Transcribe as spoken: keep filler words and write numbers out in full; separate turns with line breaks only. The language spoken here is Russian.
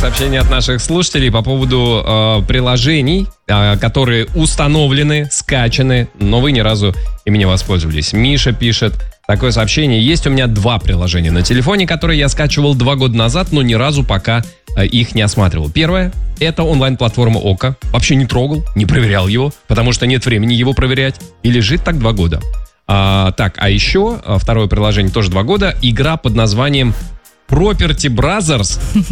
сообщение от наших слушателей по поводу э, приложений, э, которые установлены, скачаны, но вы ни разу ими не воспользовались. Миша пишет такое сообщение. Есть у меня два приложения на телефоне, которые я скачивал два года назад, но ни разу пока э, их не осматривал. Первое — это онлайн-платформа Ока. Вообще не трогал, не проверял его, потому что нет времени его проверять. И лежит так два года. А, так, а еще второе приложение тоже два года. Игра под названием Property Brothers.